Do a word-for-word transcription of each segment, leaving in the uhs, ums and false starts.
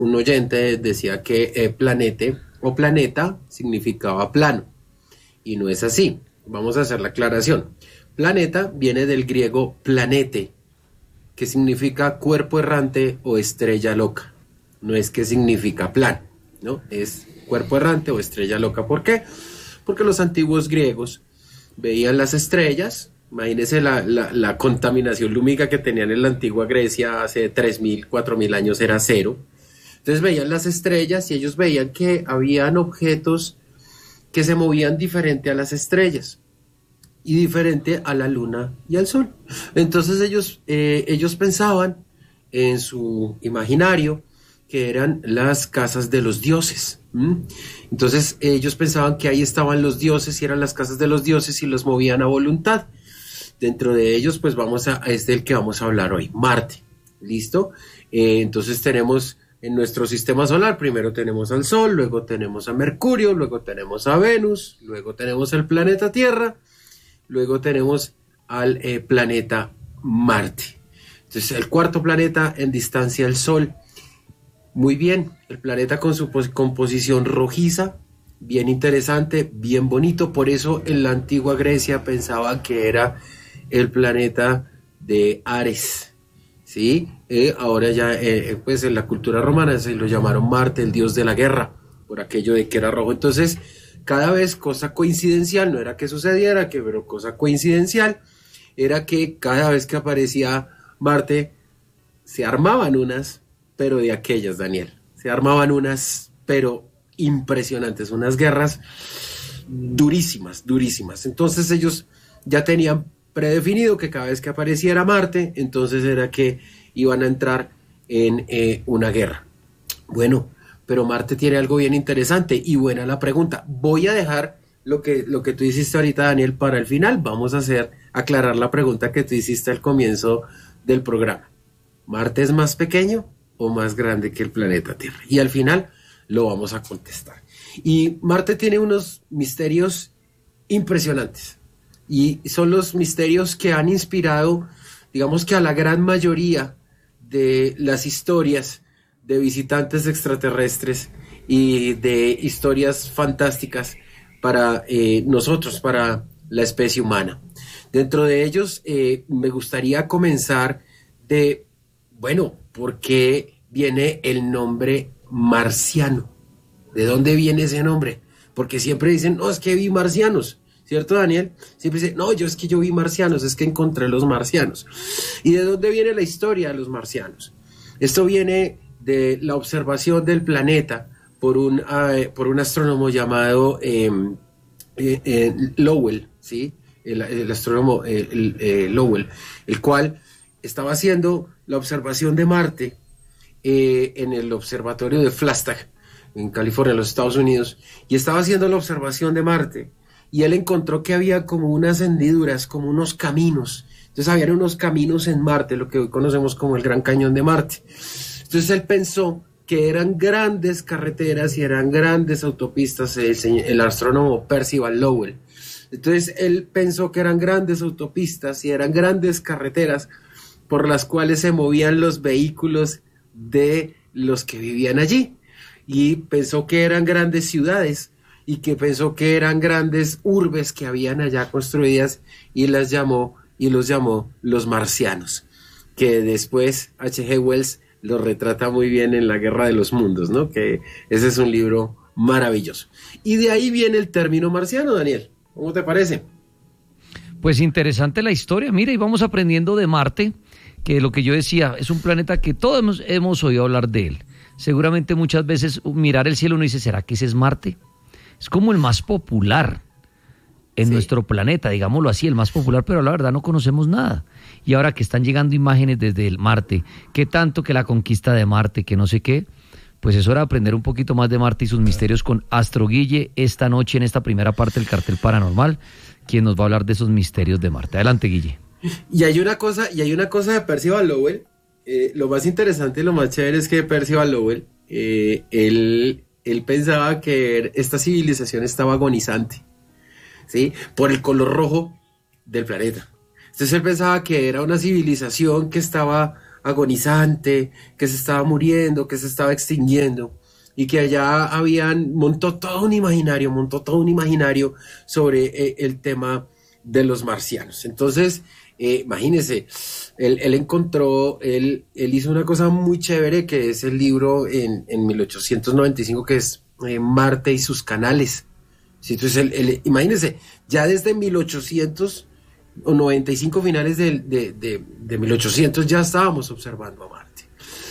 un oyente decía que eh, planete o planeta significaba plano, y no es así. Vamos a hacer la aclaración. Planeta viene del griego planete, que significa cuerpo errante o estrella loca. No es que significa plano, ¿no? Es cuerpo errante o estrella loca. ¿Por qué? Porque los antiguos griegos veían las estrellas. Imagínense la, la, la contaminación lúmica que tenían en la antigua Grecia hace tres mil, cuatro mil años era cero. Entonces veían las estrellas y ellos veían que habían objetos que se movían diferente a las estrellas y diferente a la luna y al sol. Entonces ellos, eh, ellos pensaban en su imaginario que eran las casas de los dioses. ¿Mm? Entonces ellos pensaban que ahí estaban los dioses y eran las casas de los dioses y los movían a voluntad. Dentro de ellos, pues vamos a, es del que vamos a hablar hoy, Marte. ¿Listo? Eh, entonces tenemos en nuestro sistema solar, primero tenemos al Sol, luego tenemos a Mercurio, luego tenemos a Venus, luego tenemos el planeta Tierra, luego tenemos al eh, planeta Marte. Entonces el cuarto planeta en distancia al Sol. Muy bien, el planeta con su composición rojiza, bien interesante, bien bonito. Por eso en la antigua Grecia pensaban que era el planeta de Ares, ¿sí? Eh, ahora ya, eh, pues en la cultura romana se lo llamaron Marte, el dios de la guerra, por aquello de que era rojo. Entonces, cada vez, cosa coincidencial, no era que sucediera, que, pero cosa coincidencial, era que cada vez que aparecía Marte, se armaban unas, pero de aquellas, Daniel, se armaban unas, pero impresionantes, unas guerras durísimas, durísimas. Entonces ellos ya tenían predefinido que cada vez que apareciera Marte, entonces era que iban a entrar en eh, una guerra. Bueno, pero Marte tiene algo bien interesante y buena la pregunta. Voy a dejar lo que, lo que tú hiciste ahorita, Daniel, para el final. Vamos a hacer, aclarar la pregunta que tú hiciste al comienzo del programa. ¿Marte es más pequeño o más grande que el planeta Tierra? Y al final lo vamos a contestar. Y Marte tiene unos misterios impresionantes. Y son los misterios que han inspirado, digamos que a la gran mayoría de las historias de visitantes extraterrestres y de historias fantásticas para eh, nosotros, para la especie humana. Dentro de ellos eh, me gustaría comenzar de, bueno, ¿por qué viene el nombre marciano? ¿De dónde viene ese nombre? Porque siempre dicen, no, es que vi marcianos. ¿Cierto, Daniel? Siempre dice, no, yo es que yo vi marcianos, es que encontré los marcianos. ¿Y de dónde viene la historia de los marcianos? Esto viene de la observación del planeta por un, uh, por un astrónomo llamado eh, eh, eh, Lowell, ¿sí? El, el astrónomo eh, el, eh, Lowell, el cual estaba haciendo la observación de Marte eh, en el observatorio de Flagstaff, en California, en los Estados Unidos, y estaba haciendo la observación de Marte. Y él encontró que había como unas hendiduras, como unos caminos. Entonces había unos caminos en Marte, lo que hoy conocemos como el Gran Cañón de Marte. Entonces él pensó que eran grandes carreteras y eran grandes autopistas, el, el astrónomo Percival Lowell. Entonces él pensó que eran grandes autopistas y eran grandes carreteras por las cuales se movían los vehículos de los que vivían allí. Y pensó que eran grandes ciudades, y que pensó que eran grandes urbes que habían allá construidas y las llamó y los llamó los marcianos, que después H G Wells los retrata muy bien en La Guerra de los Mundos, ¿no? Que ese es un libro maravilloso. Y de ahí viene el término marciano, Daniel. ¿Cómo te parece? Pues interesante la historia. Mira, y vamos aprendiendo de Marte, que lo que yo decía, es un planeta que todos hemos, hemos oído hablar de él. Seguramente muchas veces mirar el cielo uno dice, ¿será que ese es Marte? Es como el más popular en sí. nuestro planeta, digámoslo así, el más popular, pero la verdad no conocemos nada. Y ahora que están llegando imágenes desde el Marte, que tanto que la conquista de Marte, que no sé qué, pues es hora de aprender un poquito más de Marte y sus misterios con Astro Guille esta noche en esta primera parte del Cartel Paranormal, quien nos va a hablar de esos misterios de Marte. Adelante, Guille. Y hay una cosa, y hay una cosa de Percival Lowell, eh, lo más interesante y lo más chévere es que Percival Lowell, eh, él... Él pensaba que esta civilización estaba agonizante, ¿sí? Por el color rojo del planeta. Entonces él pensaba que era una civilización que estaba agonizante, que se estaba muriendo, que se estaba extinguiendo, y que allá habían, montó todo un imaginario, montó todo un imaginario sobre eh, el tema de los marcianos. Entonces, eh, imagínense, él, él encontró, él, él hizo una cosa muy chévere, que es el libro en, en mil ochocientos noventa y cinco, que es eh, Marte y sus canales. Sí, entonces, él, él, imagínense, ya desde mil ochocientos noventa y cinco, finales de, de, de, de mil ochocientos, ya estábamos observando a Marte.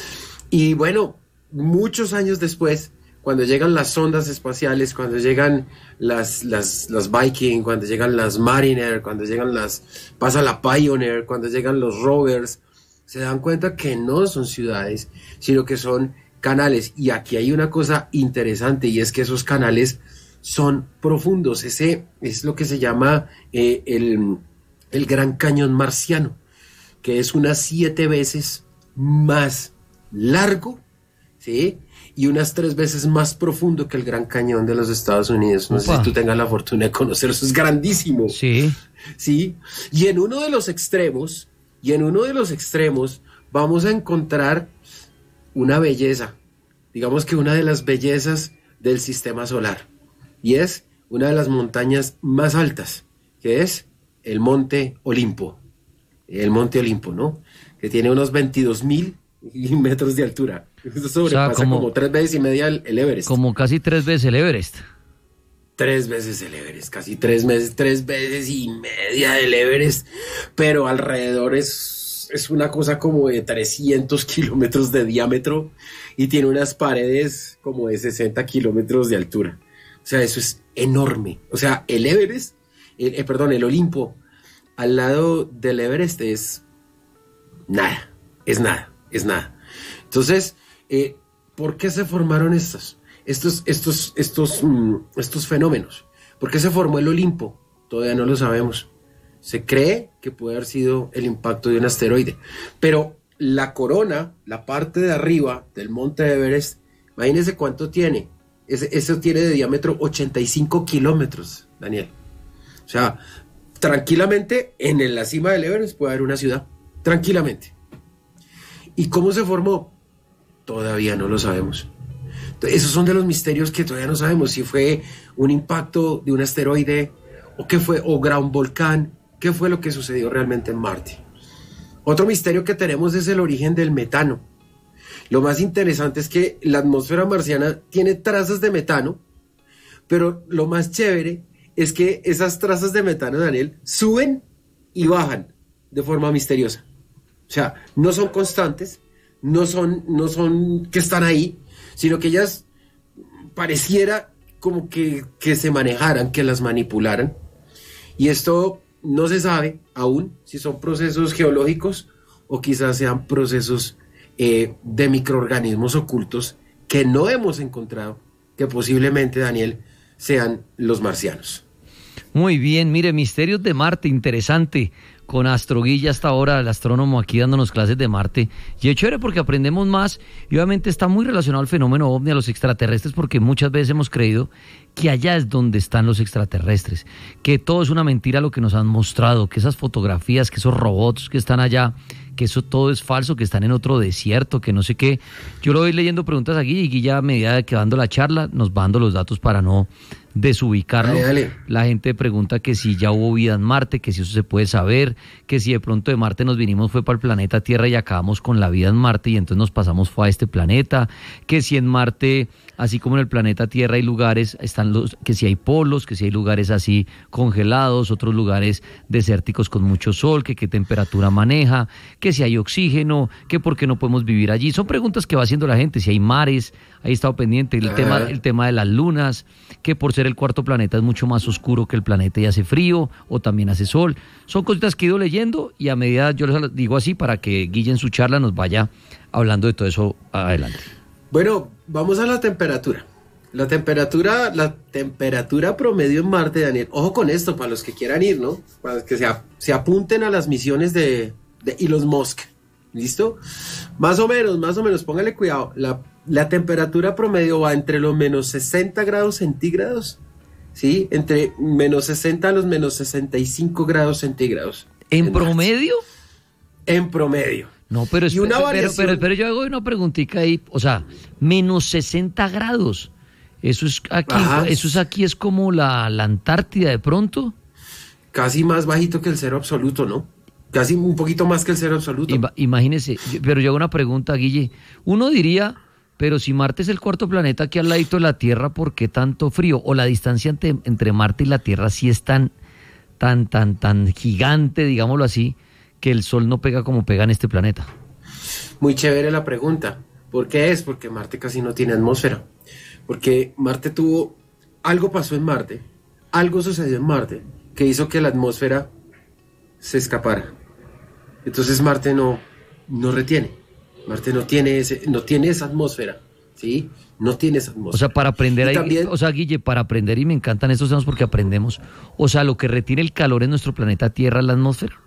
Y bueno, muchos años después, cuando llegan las sondas espaciales, cuando llegan las, las, las Viking, cuando llegan las Mariner, cuando llegan las, pasa la Pioneer, cuando llegan los rovers, se dan cuenta que no son ciudades, sino que son canales. Y aquí hay una cosa interesante, y es que esos canales son profundos. Ese es lo que se llama eh, el, el Gran Cañón Marciano, que es unas siete veces más largo, ¿sí? Y unas tres veces más profundo que el Gran Cañón de los Estados Unidos. No Opa. sé si tú tengas la fortuna de conocer, eso es grandísimo. Sí. Sí. Y en uno de los extremos, y en uno de los extremos, vamos a encontrar una belleza, digamos que una de las bellezas del sistema solar, y es una de las montañas más altas, que es el Monte Olimpo. El Monte Olimpo, ¿no? Que tiene unos veintidós mil metros de altura. Eso sobrepasa, o sea, como, como tres veces y media el, el Everest. Como casi tres veces el Everest. Tres veces el Everest, casi tres veces, tres veces y media el Everest, pero alrededor es, es una cosa como de trescientos kilómetros de diámetro y tiene unas paredes como de sesenta kilómetros de altura. O sea, eso es enorme. O sea, el Everest, el, eh, perdón, el Olimpo, al lado del Everest es nada, es nada, es nada. Entonces, eh, ¿por qué se formaron estos, estos, estos, estos, mm, estos fenómenos? ¿Por qué se formó el Olimpo? Todavía no lo sabemos. Se cree que puede haber sido el impacto de un asteroide, pero la corona, la parte de arriba del monte Everest, imagínense cuánto tiene. Ese, eso tiene de diámetro ochenta y cinco kilómetros, Daniel. O sea, tranquilamente en la cima del Everest puede haber una ciudad, tranquilamente. ¿Y cómo se formó? Todavía no lo sabemos. Esos son de los misterios que todavía no sabemos, si fue un impacto de un asteroide o qué fue, o gran volcán, qué fue lo que sucedió realmente en Marte. Otro misterio que tenemos es el origen del metano. Lo más interesante es que la atmósfera marciana tiene trazas de metano, pero lo más chévere es que esas trazas de metano, Daniel, suben y bajan de forma misteriosa. O sea, no son constantes, no son, no son que están ahí, sino que ellas pareciera como que, que se manejaran, que las manipularan. Y esto no se sabe aún si son procesos geológicos o quizás sean procesos eh, de microorganismos ocultos que no hemos encontrado, que posiblemente, Daniel, sean los marcianos. Muy bien, mire, misterios de Marte, interesante. Con Astro Guilla hasta ahora, el astrónomo aquí dándonos clases de Marte. Y es chévere porque aprendemos más y obviamente está muy relacionado al fenómeno ovni, a los extraterrestres, porque muchas veces hemos creído que allá es donde están los extraterrestres, que todo es una mentira lo que nos han mostrado, que esas fotografías, que esos robots que están allá, que eso todo es falso, que están en otro desierto, que no sé qué. Yo lo voy leyendo preguntas aquí y Guilla, a medida de que va dando la charla, nos va dando los datos para no desubicarlo. Dale, dale. La gente pregunta que si ya hubo vida en Marte, que si eso se puede saber, que si de pronto de Marte nos vinimos fue para el planeta Tierra y acabamos con la vida en Marte y entonces nos pasamos fue a este planeta, que si en Marte, así como en el planeta Tierra hay lugares, están los, que si hay polos, que si hay lugares así congelados, otros lugares desérticos con mucho sol, que qué temperatura maneja, que si hay oxígeno, que por qué no podemos vivir allí. Son preguntas que va haciendo la gente, si hay mares, ahí he estado pendiente, el, tema, el tema de las lunas, que por ser el cuarto planeta es mucho más oscuro que el planeta y hace frío, o también hace sol. Son cositas que he ido leyendo y a medida, yo les digo así, para que Guille en su charla nos vaya hablando de todo eso adelante. Bueno, vamos a la temperatura. La temperatura, la temperatura promedio en Marte, Daniel, ojo con esto, para los que quieran ir, ¿no? Para que se, se apunten a las misiones de, de Elon Musk, ¿listo? Más o menos, más o menos, póngale cuidado, la La temperatura promedio va entre los menos sesenta grados centígrados, ¿sí? Entre menos sesenta a los menos sesenta y cinco grados centígrados. ¿En, ¿En promedio? Marte. En promedio. No, pero, Y una pero, variación- pero, pero yo hago una preguntita ahí, o sea, menos sesenta grados. Eso es aquí, Ajá. eso es aquí es como la, la Antártida de pronto. Casi más bajito que el cero absoluto, ¿no? Casi un poquito más que el cero absoluto. Ima- Imagínese, yo- pero yo hago una pregunta, Guille. Uno diría, pero si Marte es el cuarto planeta aquí al ladito de la Tierra, ¿por qué tanto frío? O la distancia entre, entre Marte y la Tierra sí es tan, tan, tan, tan gigante, digámoslo así, que el Sol no pega como pega en este planeta. Muy chévere la pregunta. ¿Por qué es? Porque Marte casi no tiene atmósfera. Porque Marte tuvo... Algo pasó en Marte, algo sucedió en Marte, que hizo que la atmósfera se escapara. Entonces Marte no, no retiene. Marte no tiene, ese, no tiene esa atmósfera, ¿sí? No tiene esa atmósfera. O sea, para aprender Y ahí, también- o sea, Guille, para aprender, y me encantan estos temas porque aprendemos. O sea, lo que retiene el calor en nuestro planeta Tierra es la atmósfera.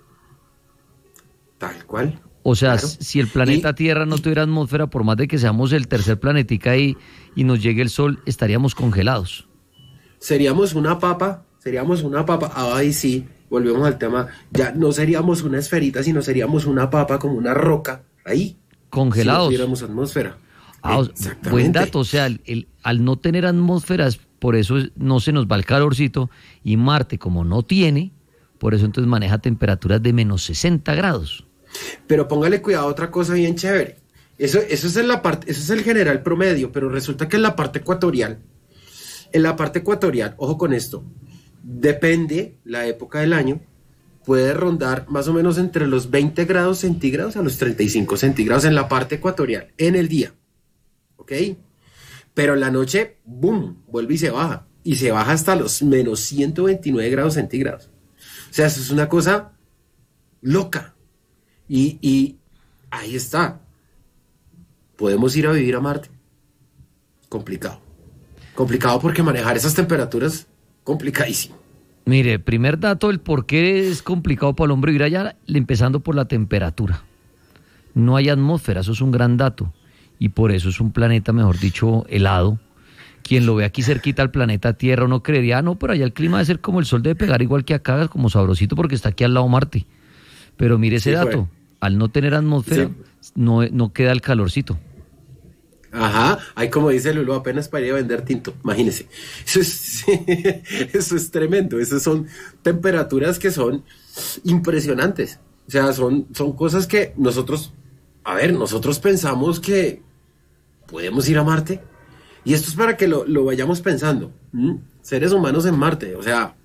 Tal cual. O sea, Claro. si el planeta Y- Tierra no tuviera atmósfera, por más de que seamos el tercer planetica y, y nos llegue el sol, estaríamos congelados. Seríamos una papa, seríamos una papa, ay sí, volvemos al tema, ya no seríamos una esferita, sino seríamos una papa como una roca, ahí, Congelados. si no tuviéramos atmósfera. Ah, o- Exactamente. buen dato, o sea, el, el- al no tener atmósferas, por eso es- no se nos va el calorcito, y Marte, como no tiene, por eso entonces maneja temperaturas de menos sesenta grados. Pero póngale cuidado a otra cosa bien chévere. Eso, eso es en la parte, eso es el general promedio, pero resulta que en la parte ecuatorial, en la parte ecuatorial, ojo con esto, depende la época del año, puede rondar más o menos entre los veinte grados centígrados a los treinta y cinco centígrados en la parte ecuatorial, en el día. ¿Ok? Pero en la noche, boom, vuelve y se baja. Y se baja hasta los menos ciento veintinueve grados centígrados. O sea, eso es una cosa loca. Y, y ahí está. ¿Podemos ir a vivir a Marte? Complicado. Complicado porque manejar esas temperaturas, complicadísimo. Mire, primer dato, el por qué es complicado para el hombre vivir allá, empezando por la temperatura. No hay atmósfera, eso es un gran dato. Y por eso es un planeta, mejor dicho, helado. Quien lo ve aquí cerquita al planeta Tierra, uno creería, ah, no, pero allá el clima debe ser como el sol, debe pegar igual que acá, como sabrosito, porque está aquí al lado Marte. Pero mire ese Sí, dato, fue. al no tener atmósfera, no, no queda el calorcito. Ajá, ahí como dice Lulu, apenas para ir a vender tinto, imagínese. Eso es, eso es tremendo, esas son temperaturas que son impresionantes. O sea, son, son cosas que nosotros, a ver, nosotros pensamos que podemos ir a Marte. Y esto es para que lo, lo vayamos pensando. ¿m? Seres humanos en Marte, o sea,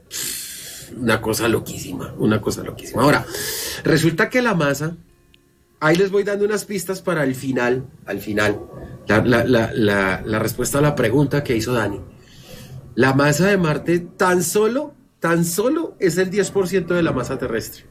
una cosa loquísima, una cosa loquísima. Ahora, resulta que la masa, ahí les voy dando unas pistas para el final, al final, la, la, la, la, la respuesta a la pregunta que hizo Dani. La masa de Marte tan solo, tan solo es el diez por ciento de la masa terrestre.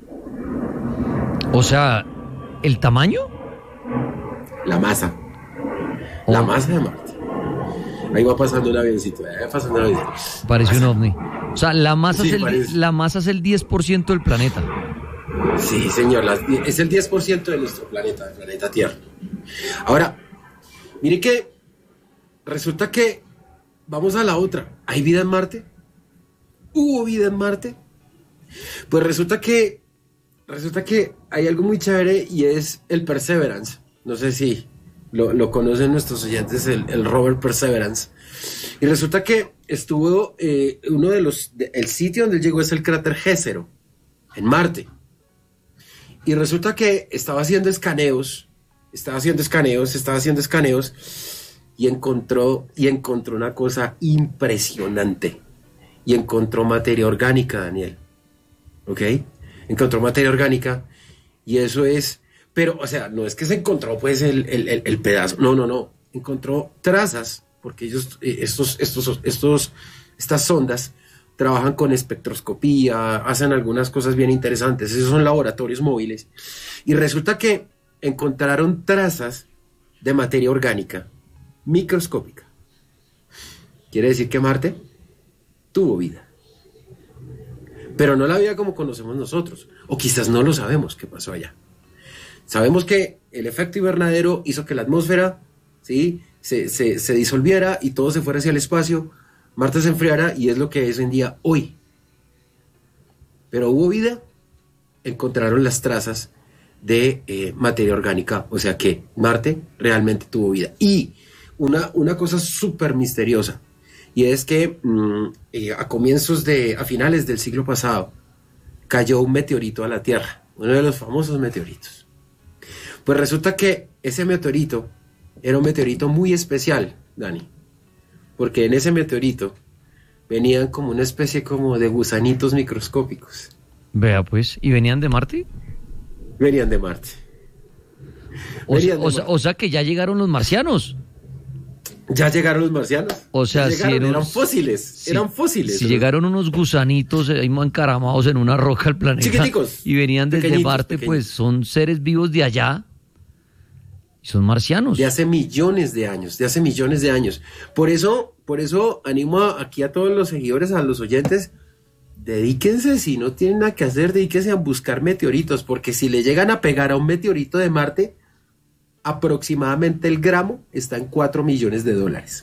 O sea, ¿el tamaño? La masa. La Oh. masa de Marte. Ahí va pasando un avioncito, eh, pasando un avioncito. Parece un Pasa. ovni. O sea, la masa, Sí, es, el, parece. la masa es el diez por ciento del planeta. Sí, señor, las- es el diez por ciento de nuestro planeta, el planeta Tierra. Ahora, mire que resulta que vamos a la otra. ¿Hay vida en Marte? ¿Hubo vida en Marte? Pues resulta que resulta que hay algo muy chévere y es el Perseverance. No sé si lo, lo conocen nuestros oyentes, el, el rover Perseverance. Y resulta que estuvo eh, uno de los, de- el sitio donde él llegó es el cráter Jezero, en Marte. Y resulta que estaba haciendo escaneos, estaba haciendo escaneos, estaba haciendo escaneos y encontró, y encontró una cosa impresionante. Y encontró materia orgánica, Daniel. ¿Ok? Encontró materia orgánica y eso es, pero, o sea, no es que se encontró pues el, el, el- el pedazo, no, no, no. Encontró trazas, porque ellos, eh, estos, estos, estos, estas sondas trabajan con espectroscopía, hacen algunas cosas bien interesantes. Esos son laboratorios móviles. Y resulta que encontraron trazas de materia orgánica microscópica. Quiere decir que Marte tuvo vida. Pero no la vida como conocemos nosotros. O quizás no lo sabemos qué pasó allá. Sabemos que el efecto invernadero hizo que la atmósfera, ¿sí?, se, se, se disolviera y todo se fuera hacia el espacio. Marte se enfriara y es lo que es hoy en día hoy. Pero hubo vida, encontraron las trazas de eh, materia orgánica, o sea que Marte realmente tuvo vida. Y una, una cosa súper misteriosa, y es que mmm, eh, a comienzos de, a finales del siglo pasado, cayó un meteorito a la Tierra, uno de los famosos meteoritos. Pues resulta que ese meteorito era un meteorito muy especial, Dani, porque en ese meteorito venían como una especie como de gusanitos microscópicos. Vea pues, ¿y venían de Marte? Venían de Marte. O, Venían sea, de o, sea, Marte. o sea que ya llegaron los marcianos. Ya llegaron los marcianos. O sea, llegaron, si eran, eran fósiles, si, eran fósiles. Si ¿no? llegaron unos gusanitos ahí encaramados en una roca al planeta Chiquiticos, y venían desde Marte, pequeñitos. Pues son seres vivos de allá y son marcianos. De hace millones de años, de hace millones de años. Por eso, por eso animo a, aquí a todos los seguidores, a los oyentes, dedíquense, si no tienen nada que hacer, dedíquense a buscar meteoritos, porque si le llegan a pegar a un meteorito de Marte, aproximadamente el gramo está en cuatro millones de dólares.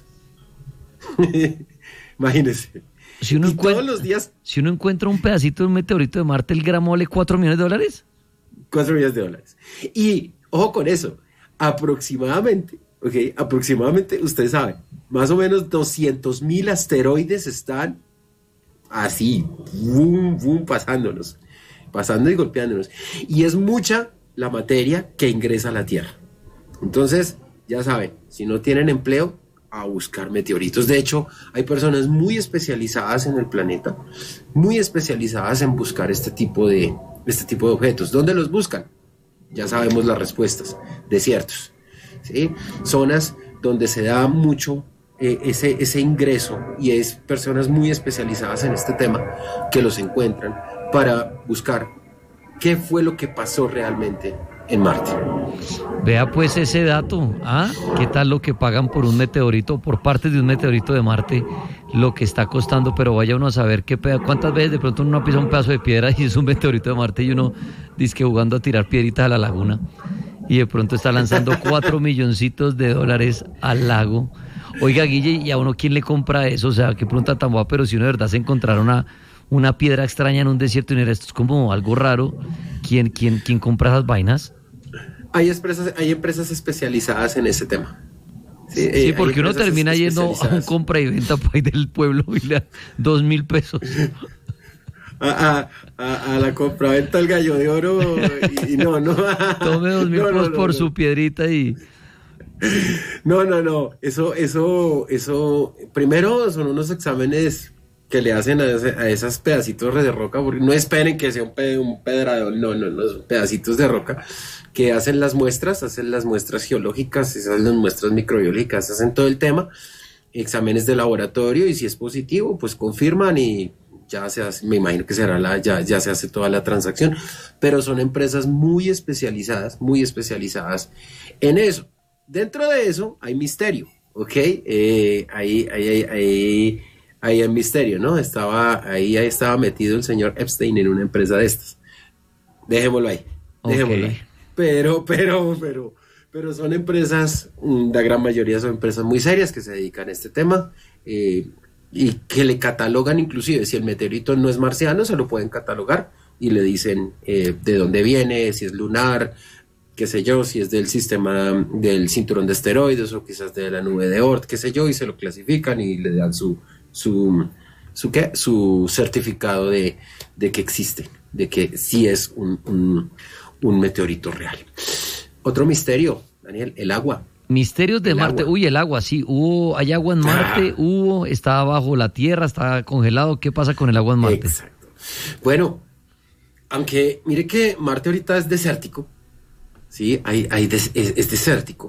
Imagínense. Si uno, y encuentra, todos los días, si uno encuentra un pedacito de un meteorito de Marte, ¿el gramo vale cuatro millones de dólares? cuatro millones de dólares. Y, ojo con eso, aproximadamente, ok, aproximadamente, ustedes saben, más o menos doscientos mil asteroides están así, boom, boom, pasándonos, pasando y golpeándonos. Y es mucha la materia que ingresa a la Tierra. Entonces, ya saben, si no tienen empleo, a buscar meteoritos. De hecho, hay personas muy especializadas en el planeta, muy especializadas en buscar este tipo de, este tipo de objetos. ¿Dónde los buscan? Ya sabemos las respuestas. Desiertos, ¿sí? Zonas donde se da mucho eh, ese, ese ingreso, y es personas muy especializadas en este tema que los encuentran para buscar qué fue lo que pasó realmente en Marte. Vea pues ese dato, ¿ah? ¿Qué tal lo que pagan por un meteorito, por parte de un meteorito de Marte, lo que está costando? Pero vaya uno a saber qué peda- cuántas veces de pronto uno pisa un pedazo de piedra y es un meteorito de Marte y uno dice que jugando a tirar piedritas a la laguna y de pronto está lanzando cuatro milloncitos de dólares al lago. Oiga, Guille, ¿y a uno quién le compra eso? O sea, qué pregunta tan guapa, pero si uno de verdad se encontrara una, una piedra extraña en un desierto y no era, esto es como algo raro, ¿quién, quién, quién compra esas vainas? Hay empresas, hay empresas especializadas en ese tema. Sí, sí, eh, porque uno termina yendo a un especializadas. compra y venta por ahí del pueblo y le da dos mil pesos. A, a, a, a la compraventa del gallo de oro y, y no, no. Tome dos mil no, pesos no, no, por no. su piedrita y... No, no, no. Eso, eso, eso. Primero son unos exámenes que le hacen a, ese, a esas pedacitos de roca, porque no esperen que sea un, pe, un pedrador, no, no, no, son pedacitos de roca que hacen las muestras, hacen las muestras geológicas, hacen las muestras microbiológicas, hacen todo el tema, exámenes de laboratorio, y si es positivo, pues confirman y ya se hace, me imagino que será la, ya, ya se hace toda la transacción, pero son empresas muy especializadas, muy especializadas en eso. Dentro de eso hay misterio, ¿ok? Eh, ahí, ahí, ahí, ahí, ahí hay misterio, ¿no? Estaba, ahí, ahí estaba metido el señor Epstein en una empresa de estas. Dejémoslo ahí, dejémoslo Okay. ahí. Pero, pero, pero, pero son empresas, la gran mayoría son empresas muy serias que se dedican a este tema, eh, y que le catalogan, inclusive si el meteorito no es marciano, se lo pueden catalogar y le dicen eh, de dónde viene, si es lunar, qué sé yo, si es del sistema del cinturón de asteroides o quizás de la nube de Oort, qué sé yo, y se lo clasifican y le dan su su su, ¿qué? su certificado de, de que existe, de que sí es un, un, un meteorito real. Otro misterio, Daniel, el agua. Misterios de El Marte. agua. Uy, el agua, sí. Hubo, hay agua en Marte, Ah. hubo, está bajo la tierra, está congelado. ¿Qué pasa con el agua en Marte? Exacto. Bueno, aunque mire que Marte ahorita es desértico, ¿sí? Hay, hay des- es, es desértico.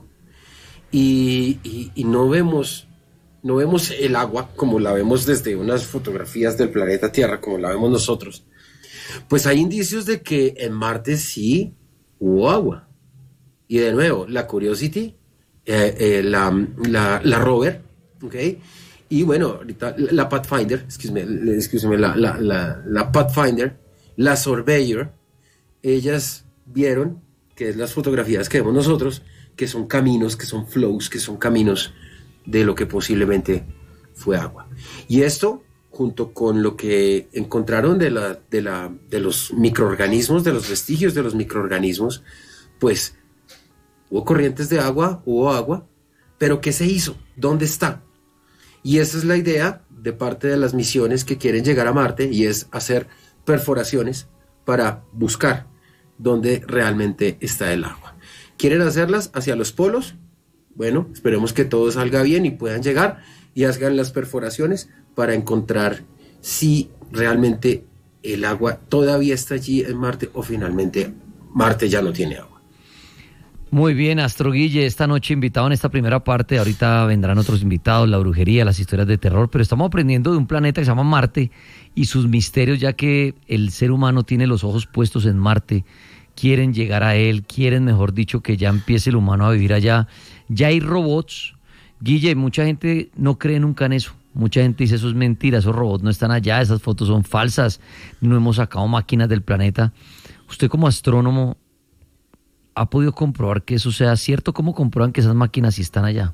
Y, y, y no vemos, no vemos el agua como la vemos desde unas fotografías del planeta Tierra, como la vemos nosotros. Pues hay indicios de que en Marte sí hubo agua. Y de nuevo, la Curiosity, eh, eh, la, la, la rover, ¿ok? Y bueno, ahorita la, la Pathfinder, excuse me, excuse me, la, la, la, la Pathfinder, la Surveyor, ellas vieron, que es las fotografías que vemos nosotros, que son caminos, que son flows, que son caminos de lo que posiblemente fue agua. Y esto junto con lo que encontraron de, la, de, la, de los microorganismos, de los vestigios de los microorganismos, pues hubo corrientes de agua, hubo agua, pero ¿qué se hizo? ¿Dónde está? Y esa es la idea de parte de las misiones que quieren llegar a Marte, y es hacer perforaciones para buscar dónde realmente está el agua. ¿Quieren hacerlas hacia los polos? Bueno, esperemos que todo salga bien y puedan llegar y hagan las perforaciones para encontrar si realmente el agua todavía está allí en Marte o finalmente Marte ya no tiene agua. Muy bien, Astro Guille, esta noche invitado en esta primera parte, ahorita vendrán otros invitados, la brujería, las historias de terror, pero estamos aprendiendo de un planeta que se llama Marte y sus misterios, ya que el ser humano tiene los ojos puestos en Marte, quieren llegar a él, quieren, mejor dicho, que ya empiece el humano a vivir allá. Ya hay robots. Guille, mucha gente no cree nunca en eso. Mucha gente dice eso es mentira, esos robots no están allá, esas fotos son falsas, no hemos sacado máquinas del planeta. Usted como astrónomo, ¿ha podido comprobar que eso sea cierto? ¿Cómo comprueban que esas máquinas sí están allá?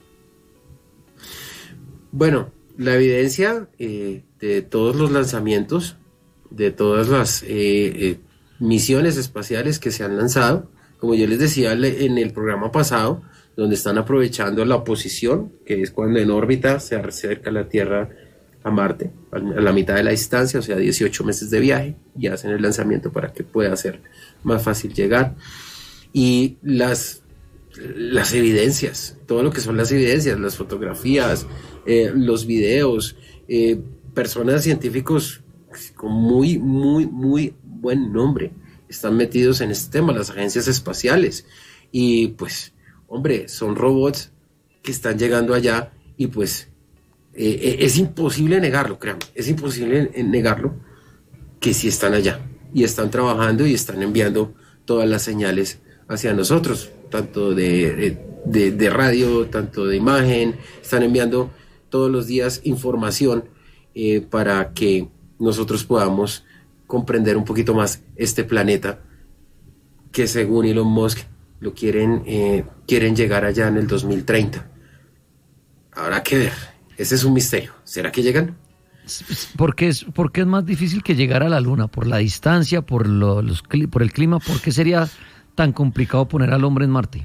Bueno, la evidencia eh, de todos los lanzamientos, de todas las eh, eh, misiones espaciales que se han lanzado, como yo les decía en el programa pasado, donde están aprovechando la posición, que es cuando en órbita se acerca la Tierra a Marte, a la mitad de la distancia, o sea, dieciocho meses de viaje, y hacen el lanzamiento para que pueda ser más fácil llegar. Y las, las evidencias, todo lo que son las evidencias, las fotografías, eh, los videos, eh, personas científicos con muy, muy, muy buen nombre están metidos en este tema, las agencias espaciales, y pues, hombre, son robots que están llegando allá y pues eh, es imposible negarlo, créanme, es imposible negarlo que sí están allá y están trabajando y están enviando todas las señales hacia nosotros, tanto de, de, de radio, tanto de imagen, están enviando todos los días información eh, para que nosotros podamos comprender un poquito más este planeta que según Elon Musk lo quieren, eh, quieren llegar allá en el dos mil treinta. Habrá que ver, ese es un misterio. ¿Será que llegan? ¿Por qué es, por qué es más difícil que llegar a la Luna? ¿Por la distancia, por, lo, los, por el clima? ¿Por qué sería tan complicado poner al hombre en Marte?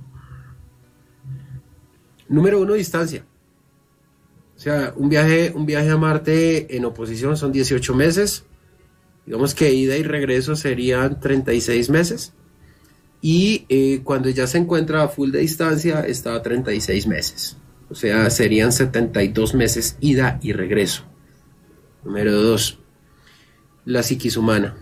Número uno, distancia. O sea, un viaje, un viaje a Marte en oposición son dieciocho meses. Digamos que ida y regreso serían treinta y seis meses. Y eh, cuando ya se encuentra a full de distancia está a treinta y seis meses. O sea, serían setenta y dos meses ida y regreso. Número dos, la psiquis humana.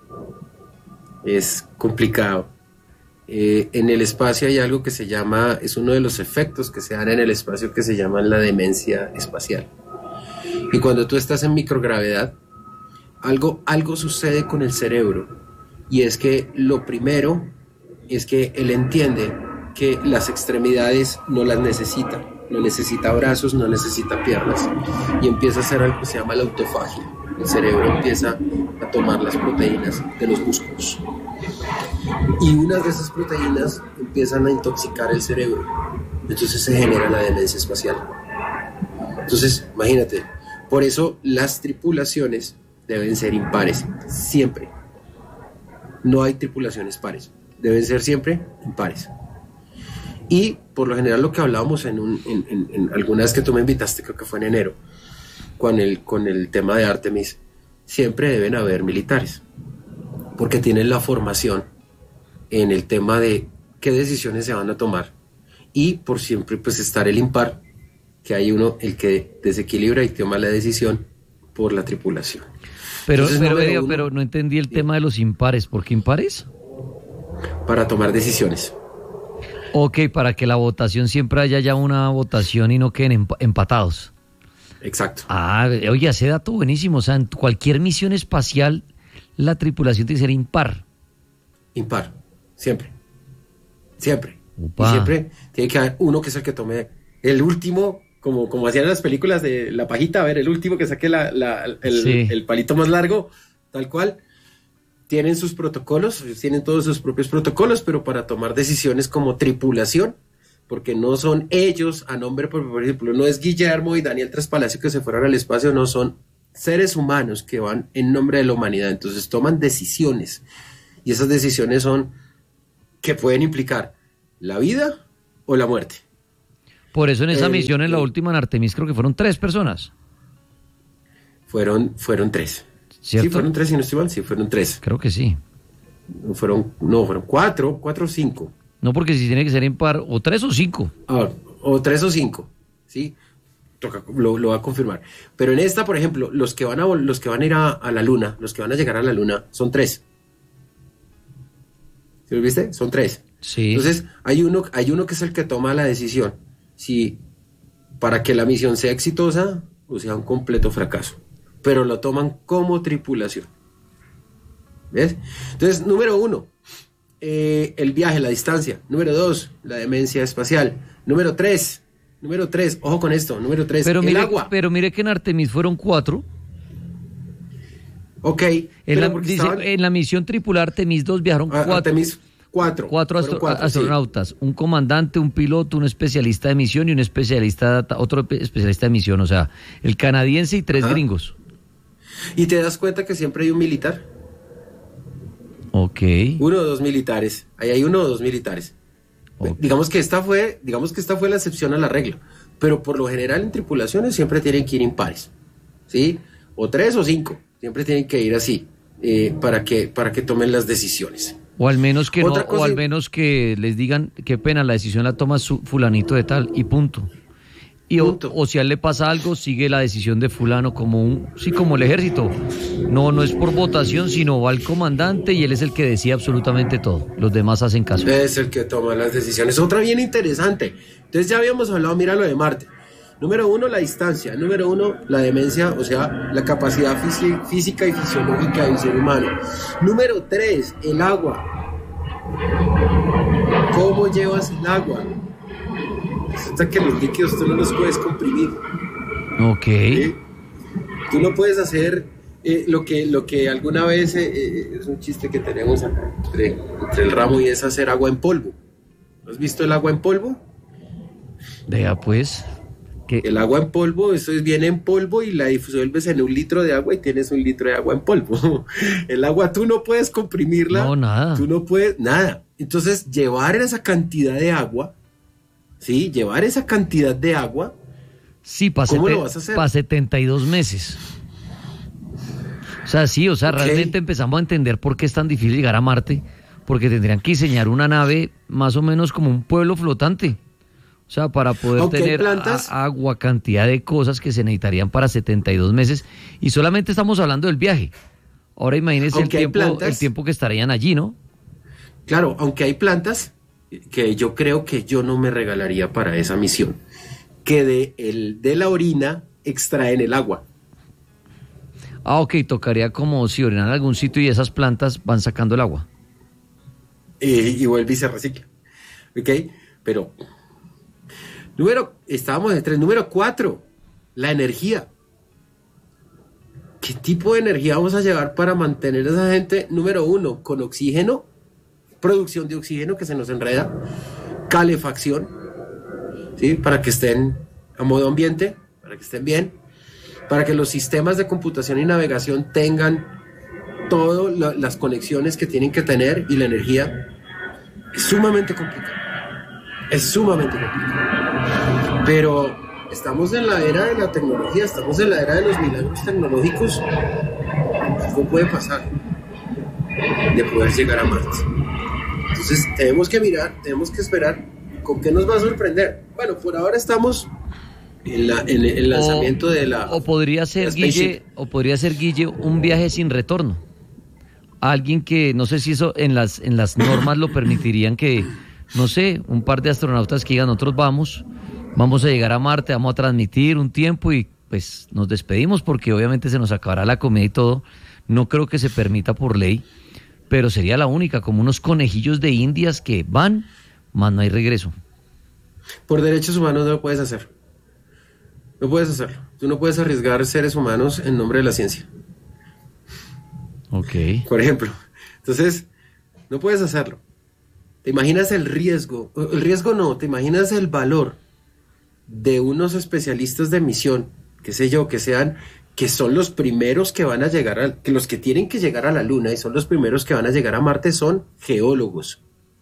Es complicado. Eh, en el espacio hay algo que se llama, es uno de los efectos que se dan en el espacio que se llama la demencia espacial. Y cuando tú estás en microgravedad, algo, algo sucede con el cerebro. Y es que lo primero es que él entiende que las extremidades no las necesita, no necesita brazos, no necesita piernas, y empieza a hacer algo que se llama la autofagia. El cerebro empieza a tomar las proteínas de los músculos, y unas de esas proteínas empiezan a intoxicar el cerebro, entonces se genera la demencia espacial. Entonces, imagínate, por eso las tripulaciones deben ser impares, siempre. No hay tripulaciones pares. Deben ser siempre impares. Y por lo general lo que hablábamos en, un, en, en, en alguna vez que tú me invitaste, creo que fue en enero, con el, con el tema de Artemis, siempre deben haber militares, porque tienen la formación en el tema de qué decisiones se van a tomar, y por siempre pues estar el impar, que hay uno el que desequilibra y toma la decisión por la tripulación. Pero, Entonces, pero, no, pero, uno, pero no entendí el tema de los impares. ¿Por qué impares? Para tomar decisiones. Ok, para que la votación siempre haya ya una votación y no queden emp empatados. Exacto. Ah, oye, ese dato buenísimo. O sea, en cualquier misión espacial, la tripulación tiene que ser impar. Impar, siempre. Siempre. Upa. Y siempre tiene que haber uno que es el que tome el último, como, como hacían en las películas de la pajita, a ver, el último que saque la, la, el, sí. el palito más largo, tal cual. Tienen sus protocolos, tienen todos sus propios protocolos, pero para tomar decisiones como tripulación, porque no son ellos a nombre, por, por ejemplo, no es Guillermo y Daniel Traspalacio que se fueron al espacio, no, son seres humanos que van en nombre de la humanidad, entonces toman decisiones, y esas decisiones son que pueden implicar la vida o la muerte. Por eso en esa Eh, misión, en la eh, última en Artemis, creo que fueron tres personas, Fueron, fueron tres. ¿cierto? Sí, fueron tres, si no estoy mal, sí, fueron tres. Creo que sí. Fueron, no, fueron cuatro, cuatro o cinco. No, porque si tiene que ser impar, o tres o cinco. Ah, o tres o cinco, ¿sí? Toca, lo, lo va a confirmar. Pero en esta, por ejemplo, los que van a, vol- los que van a ir a, a la luna, los que van a llegar a la luna, son tres. ¿Sí lo viste? Son tres. Sí. Entonces, hay uno, hay uno que es el que toma la decisión si para que la misión sea exitosa o sea un completo fracaso. Pero lo toman como tripulación. ¿Ves? Entonces, número uno, eh, el viaje, la distancia. Número dos, la demencia espacial. Número tres, número tres, ojo con esto, número tres, Pero el mire, agua. pero mire que en Artemis fueron cuatro. Ok, En pero la, porque dice, estaban- en la misión tripular Artemis dos viajaron a- cuatro, Artemis, cuatro. cuatro, Fueron astro- cuatro, sí. astronautas, un comandante, un piloto, un especialista de misión y un especialista, de data- otro pe- especialista de misión, o sea, el canadiense y tres Ajá. gringos. Y te das cuenta que siempre hay un militar. Ok. Uno o dos militares. Ahí hay uno o dos militares. Ok. Digamos que esta fue, digamos que esta fue la excepción a la regla. Pero por lo general en tripulaciones siempre tienen que ir impares. ¿Sí? O tres o cinco. Siempre tienen que ir así. eh, para que, para que tomen las decisiones. O al menos que no, Otra o cosa- al menos que les digan, qué pena, la decisión la toma su fulanito de tal y punto. Y o, Punto. o si a él le pasa algo, sigue la decisión de fulano como un, sí, como el ejército. No, no es por votación, sino va el comandante y él es el que decide absolutamente todo. Los demás hacen caso. Es el que toma las decisiones. Otra bien interesante. Entonces ya habíamos hablado, mira lo de Marte. Número uno, la distancia. Número uno, la demencia, o sea, la capacidad fisi- física y fisiológica del ser humano. Número tres, el agua. ¿Cómo llevas el agua? Resulta que los líquidos tú no los puedes comprimir. Ok. ¿Sí? Tú no puedes hacer eh, lo, que, lo que alguna vez eh, eh, es un chiste que tenemos acá entre, entre el ramo y es hacer agua en polvo. ¿Has visto el agua en polvo? Vea pues. Que, El agua en polvo, eso es, viene en polvo y la disuelves en un litro de agua y tienes un litro de agua en polvo. El agua tú no puedes comprimirla. No, nada. Tú no puedes, nada. Entonces, llevar esa cantidad de agua, ¿sí? Llevar esa cantidad de agua, sí, para ¿cómo lo vas a hacer? setenta y dos meses. O sea, sí, o sea, Ok. realmente empezamos a entender por qué es tan difícil llegar a Marte, porque tendrían que diseñar una nave más o menos como un pueblo flotante. O sea, para poder Aunque hay tener plantas- a- agua, cantidad de cosas que se necesitarían para setenta y dos meses. Y solamente estamos hablando del viaje. Ahora imagínense el Aunque hay tiempo, plantas- el tiempo que estarían allí, ¿no? claro, aunque hay plantas que yo creo que yo no me regalaría para esa misión, que de, el, de la orina extraen el agua. Ah, ok, tocaría como si orinan en algún sitio y esas plantas van sacando el agua. eh, y vuelve y se recicla. ¿Ok? Pero, número, estábamos en tres. Número cuatro, la energía. ¿Qué tipo de energía vamos a llevar para mantener a esa gente? Número uno, con oxígeno, producción de oxígeno que se nos enreda, calefacción, ¿sí? Para que estén a modo ambiente, para que estén bien, para que los sistemas de computación y navegación tengan todas las conexiones que tienen que tener y la energía. Es sumamente complicado. Es sumamente complicado. Pero estamos en la era de la tecnología, estamos en la era de los milagros tecnológicos. ¿Cómo puede pasar de poder llegar a Marte? Entonces tenemos que mirar, tenemos que esperar con qué nos va a sorprender. Bueno, por ahora estamos en, la, en el lanzamiento o, de la... O podría ser, la spaceship. Guille, o podría ser, Guille, un viaje sin retorno. Alguien que, no sé si eso en las, en las normas lo permitirían que, no sé, un par de astronautas que digan, nosotros vamos, vamos a llegar a Marte, vamos a transmitir un tiempo y pues nos despedimos porque obviamente se nos acabará la comida y todo. No creo que se permita por ley, pero sería la única, como unos conejillos de indias que van, más no hay regreso. Por derechos humanos no lo puedes hacer. No puedes hacerlo. Tú no puedes arriesgar seres humanos en nombre de la ciencia. Ok. Por ejemplo. Entonces, no puedes hacerlo. ¿Te imaginas el riesgo? El riesgo no, te imaginas el valor de unos especialistas de misión, qué sé yo, que sean, que son los primeros que van a llegar a, que los que tienen que llegar a la Luna y son los primeros que van a llegar a Marte son geólogos.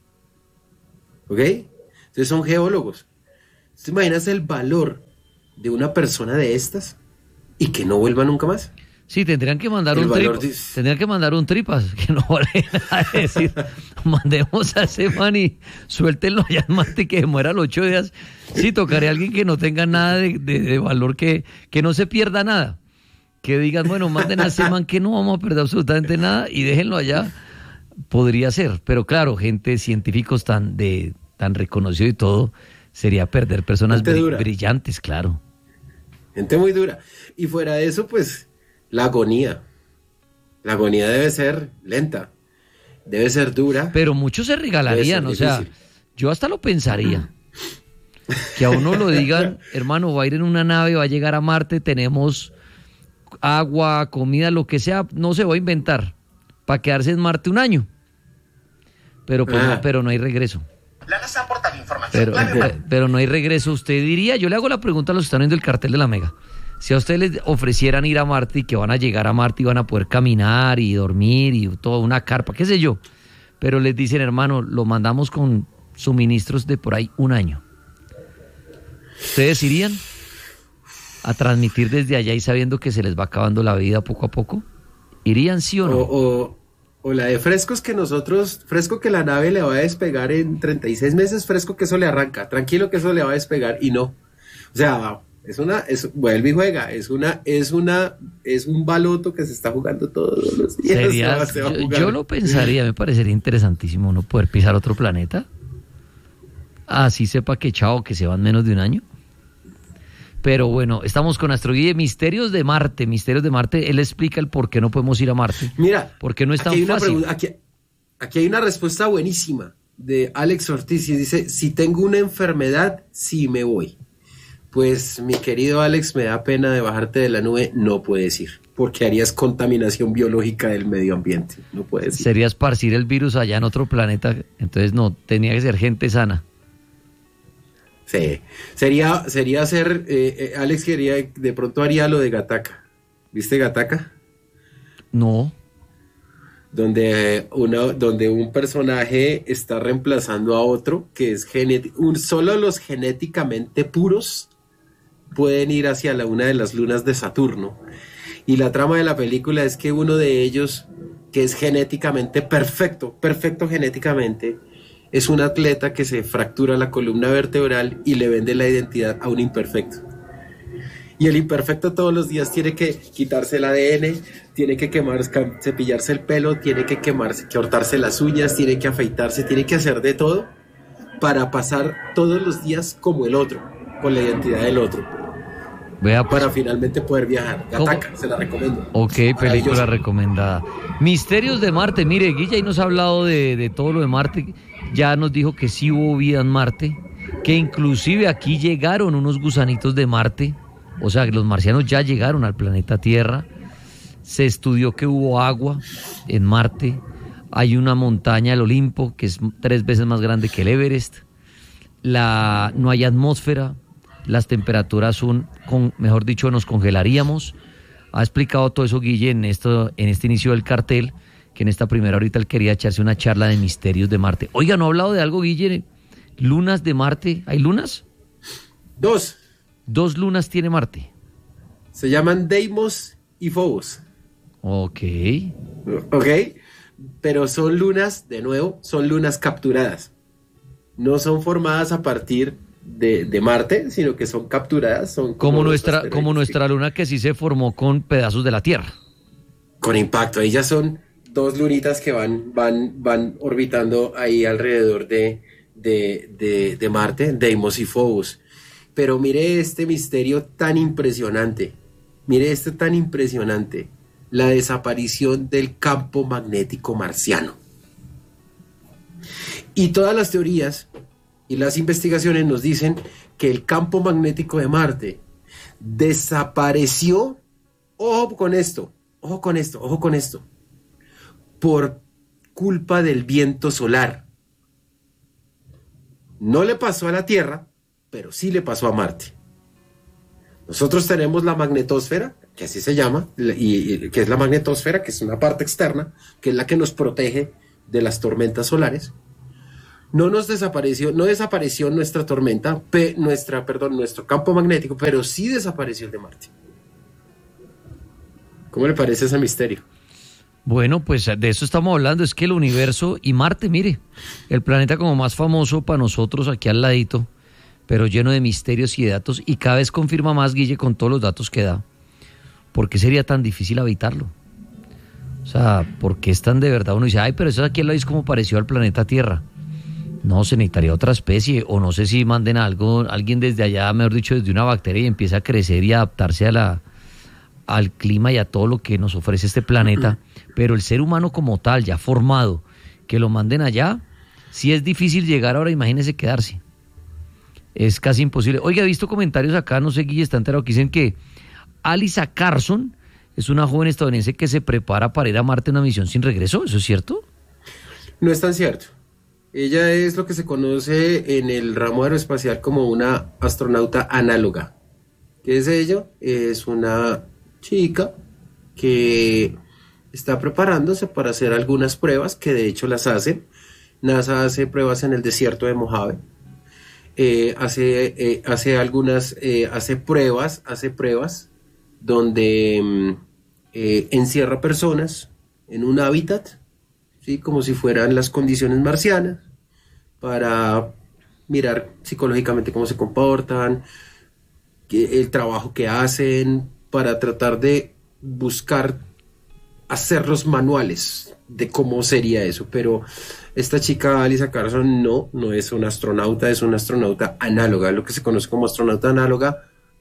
¿Ok? Entonces son geólogos. ¿Te imaginas el valor de una persona de estas y que no vuelva nunca más? Sí, tendrían que mandar El un valor tripas, de- tendrían que mandar un tripas, que no vale nada decir, mandemos a ese man y suéltenlo allá en Marte y que muera los ocho días. Sí, tocaría a alguien que no tenga nada de, de- de valor, que, que no se pierda nada. Que digan, bueno, manden a ese man que no vamos a perder absolutamente nada y déjenlo allá. Podría ser, pero claro, gente, científicos tan de tan reconocidos y todo, sería perder personas Gente bri- dura. brillantes, claro. Gente muy dura. Y fuera de eso, pues, la agonía. La agonía debe ser lenta, debe ser dura. Pero muchos se regalarían, o Debe ser sea, difícil. yo hasta lo pensaría. Que a uno lo digan, hermano, va a ir en una nave, va a llegar a Marte, tenemos agua, comida, lo que sea, no se va a inventar, para quedarse en Marte un año. Pero, pues, Ah. no, pero no hay regreso. La NASA aporta la información Pero, clave para- pero no hay regreso. Usted diría, yo le hago la pregunta a los que están viendo el cartel de la Mega. Si a ustedes les ofrecieran ir a Marte y que van a llegar a Marte y van a poder caminar y dormir y toda una carpa, qué sé yo, pero les dicen, hermano, lo mandamos con suministros de por ahí un año. ¿Ustedes irían a transmitir desde allá y sabiendo que se les va acabando la vida poco a poco? ¿Irían sí o no? O, o, o la de frescos que nosotros, fresco que la nave le va a despegar en treinta y seis meses, fresco que eso le arranca, tranquilo que eso le va a despegar y no. O sea, es una, es, vuelve y juega, es una, es una, es un baloto que se está jugando todos los días. Sería- se va- se va a yo, jugar. yo lo pensaría, me parecería interesantísimo no poder pisar otro planeta. Así sepa que chao, que se van menos de un año. Pero bueno, estamos con nuestro guía Misterios de Marte. Misterios de Marte, él explica el por qué no podemos ir a Marte. Mira, Porque no es aquí tan hay una fácil. pregunta- aquí, aquí hay una respuesta buenísima de Alex Ortiz y dice, si tengo una enfermedad, sí me voy. Pues mi querido Alex, me da pena de bajarte de la nube, no puedes ir, porque harías contaminación biológica del medio ambiente, no puedes ir. Sería esparcir el virus allá en otro planeta. Entonces no, tenía que ser gente sana. Sí, sería, sería ser, eh, eh, Alex quería, de pronto haría lo de Gataca, ¿viste Gataca? No. Donde, uno, donde un personaje está reemplazando a otro, que es genético, un, solo los genéticamente puros pueden ir hacia la, una de las lunas de Saturno. Y la trama de la película es que uno de ellos, que es genéticamente perfecto, perfecto genéticamente, es un atleta que se fractura la columna vertebral y le vende la identidad a un imperfecto. Y el imperfecto todos los días tiene que quitarse el A D N, tiene que quemar, cepillarse el pelo, tiene que quemarse, cortarse las uñas, tiene que afeitarse, tiene que hacer de todo para pasar todos los días como el otro, con la identidad del otro, Vea, pues, para finalmente poder viajar. ¿Cómo? Gataca, se la recomiendo. ok, película Maravillosa. recomendada. Misterios de Marte. Mire, Guilla, ahí nos ha hablado de, de todo lo de Marte. Ya nos dijo que sí hubo vida en Marte, que inclusive aquí llegaron unos gusanitos de Marte. O sea, que los marcianos ya llegaron al planeta Tierra. Se estudió que hubo agua en Marte. Hay una montaña, el Olimpo, que es tres veces más grande que el Everest. La, no hay atmósfera. Las temperaturas son, con, mejor dicho, nos congelaríamos. Ha explicado todo eso Guille en, esto, en este inicio del cartel, que en esta primera ahorita él quería echarse una charla de misterios de Marte. Oiga, ¿no ha hablado de algo, Guille? Lunas de Marte. ¿Hay lunas? Dos, Dos lunas tiene Marte. se llaman Deimos y Phobos. Ok. ¿Ok? Pero son lunas, de nuevo, son lunas capturadas. No son formadas a partir de, de Marte, sino que son capturadas. Son como, Como los nuestra, asteroides como que- nuestra luna que sí se formó con pedazos de la Tierra. Con impacto. Ahí ya son dos lunitas que van, van, van orbitando ahí alrededor de, de, de, de Marte, Deimos y Phobos. Pero mire este misterio tan impresionante. Mire este tan impresionante. La desaparición del campo magnético marciano. Y todas las teorías y las investigaciones nos dicen que el campo magnético de Marte desapareció. Ojo con esto, ojo con esto, ojo con esto. Por culpa del viento solar. No le pasó a la Tierra, pero sí le pasó a Marte. Nosotros tenemos la magnetosfera, que así se llama, y, y que es la magnetosfera, que es una parte externa, que es la que nos protege de las tormentas solares. No nos desapareció, no desapareció nuestra tormenta, pe, nuestra, perdón, nuestro campo magnético, pero sí desapareció el de Marte. ¿Cómo le parece ese misterio? Bueno, pues de eso estamos hablando, es que el universo y Marte, mire, el planeta como más famoso para nosotros aquí al ladito, pero lleno de misterios y de datos, y cada vez confirma más, Guille, con todos los datos que da. ¿Por qué sería tan difícil habitarlo? O sea, ¿por qué es tan de verdad? Uno dice, ay, pero eso aquí al lado es como pareció al planeta Tierra. No, se necesitaría otra especie, o no sé si manden algo, alguien desde allá, mejor dicho, desde una bacteria y empieza a crecer y a adaptarse a la, al clima y a todo lo que nos ofrece este planeta. Pero el ser humano como tal, ya formado, que lo manden allá, si es difícil llegar ahora, imagínese quedarse. Es casi imposible. Oiga, he visto comentarios acá, no sé, Guille, está enterado, que dicen que Alyssa Carson es una joven estadounidense que se prepara para ir a Marte en una misión sin regreso. ¿Eso es cierto? No es tan cierto. Ella es lo que se conoce en el ramo aeroespacial como una astronauta análoga. ¿Qué es ello? Es una chica que está preparándose para hacer algunas pruebas, que de hecho las hace. NASA hace pruebas en el desierto de Mojave. Eh, hace, eh, hace algunas, eh, hace pruebas, hace pruebas donde eh, encierra personas en un hábitat, ¿sí? Como si fueran las condiciones marcianas, para mirar psicológicamente cómo se comportan, que, el trabajo que hacen, para tratar de buscar hacerlos manuales de cómo sería eso. Pero esta chica, Alyssa Carson, no, no es una astronauta, es una astronauta análoga, lo que se conoce como astronauta análoga.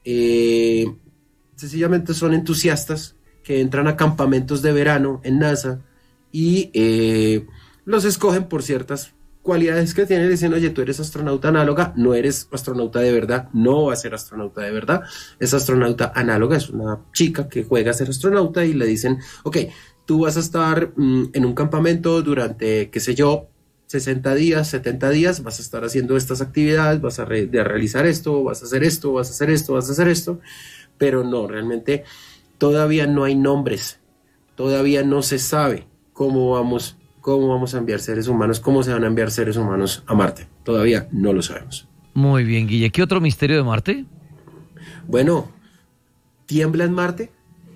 Eh, sencillamente son entusiastas que entran a campamentos de verano en NASA y eh, los escogen por ciertas cualidades que tienen. Dicen, oye, tú eres astronauta análoga, no eres astronauta de verdad, no va a ser astronauta de verdad, es astronauta análoga, es una chica que juega a ser astronauta, y le dicen, ok, tú vas a estar mmm, en un campamento durante, qué sé yo, sesenta días, setenta días, vas a estar haciendo estas actividades, vas a, re- de realizar esto, vas a hacer esto, vas a hacer esto, vas a hacer esto, pero no, realmente todavía no hay nombres, todavía no se sabe cómo vamos, cómo vamos a enviar seres humanos, cómo se van a enviar seres humanos a Marte, todavía no lo sabemos. Muy bien, Guille, ¿qué otro misterio de Marte? Bueno, ¿tiembla en Marte?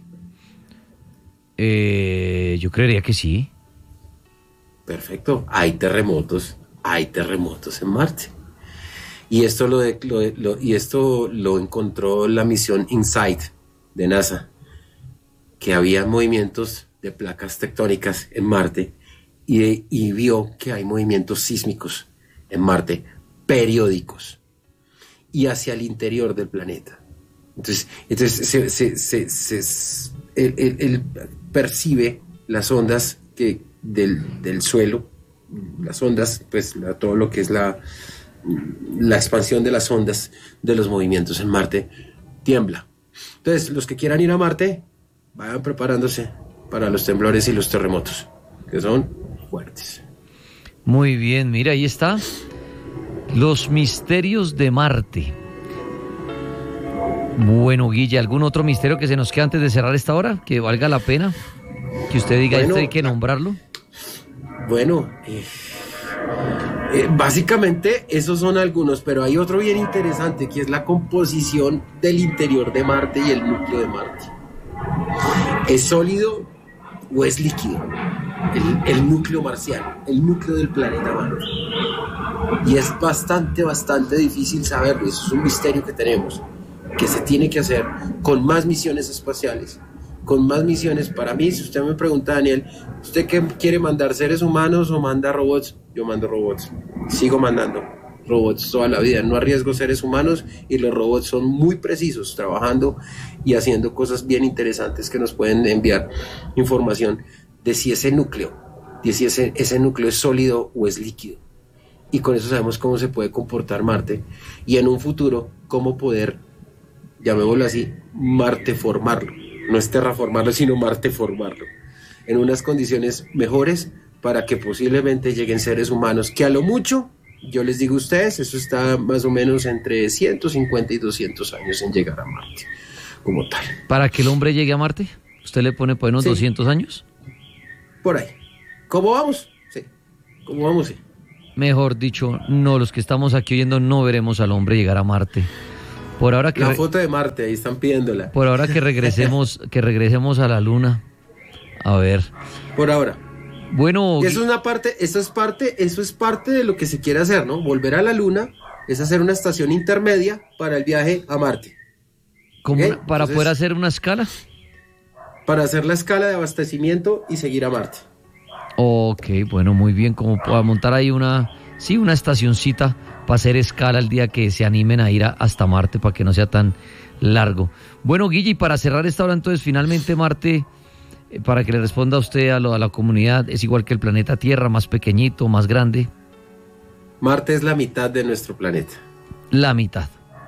Eh, yo creería que sí. Perfecto, hay terremotos, hay terremotos en Marte. Y esto lo, de, lo, lo, y esto lo encontró la misión InSight de NASA, que había movimientos de placas tectónicas en Marte, y, y vio que hay movimientos sísmicos en Marte periódicos y hacia el interior del planeta. Entonces, entonces se, se, se, se, se, él, él, él percibe las ondas que del, del suelo, las ondas, pues la, todo lo que es la, la expansión de las ondas de los movimientos en Marte tiembla. Entonces, los que quieran ir a Marte, vayan preparándose para los temblores y los terremotos, que son fuertes. Muy bien, mira, ahí está. Los misterios de Marte. Bueno, Guille, ¿algún otro misterio que se nos quede antes de cerrar esta hora? Que valga la pena, que usted diga, bueno, esto hay que nombrarlo. Bueno, eh, eh, básicamente esos son algunos, pero hay otro bien interesante, que es la composición del interior de Marte y el núcleo de Marte. ¿Es sólido o es líquido? El, el núcleo marciano, el núcleo del planeta Marte. Y es bastante, bastante difícil saberlo. Eso es un misterio que tenemos, que se tiene que hacer con más misiones espaciales, con más misiones. Para mí, si usted me pregunta, Daniel, ¿usted qué quiere mandar, seres humanos o manda robots? Yo mando robots, sigo mandando robots toda la vida, no arriesgo seres humanos, y los robots son muy precisos, trabajando y haciendo cosas bien interesantes que nos pueden enviar información de si ese núcleo, de si ese, ese núcleo es sólido o es líquido. Y con eso sabemos cómo se puede comportar Marte, y en un futuro cómo poder, llamémoslo así, marteformarlo. No es terraformarlo, sino marteformarlo en unas condiciones mejores, para que posiblemente lleguen seres humanos que a lo mucho yo les digo a ustedes, eso está más o menos entre ciento cincuenta y doscientos años en llegar a Marte, como tal. ¿Para que el hombre llegue a Marte? ¿Usted le pone por unos Sí. doscientos años? Por ahí. ¿Cómo vamos? Sí. ¿Cómo vamos? Sí. Mejor dicho, no, los que estamos aquí oyendo no veremos al hombre llegar a Marte. Por ahora que La re- foto de Marte, ahí están pidiéndola. por ahora que regresemos, que regresemos a la luna. A ver. Por ahora. Bueno, Y eso es una parte, eso es parte, eso es parte de lo que se quiere hacer, ¿no? Volver a la Luna es hacer una estación intermedia para el viaje a Marte. ¿cómo ¿ok? una- para Entonces- poder hacer una escala? Para hacer la escala de abastecimiento y seguir a Marte. Ok, bueno, muy bien, como para montar ahí una, sí, una estacioncita para hacer escala el día que se animen a ir a- hasta Marte para que no sea tan largo. Bueno, Guille, y para cerrar esta hora, entonces, finalmente Marte, eh, para que le responda a usted, a, lo, a la comunidad, es igual que el planeta Tierra, más pequeñito, más grande, Marte es la mitad de nuestro planeta. la mitad.